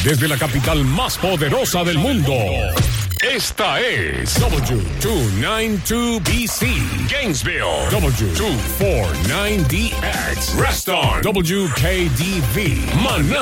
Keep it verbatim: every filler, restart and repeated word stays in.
desde la capital más poderosa del mundo. Esta es W doscientos noventa y dos B C, Gainesville. W doscientos cuarenta y nueve D X, Reston. W K D V, Maná.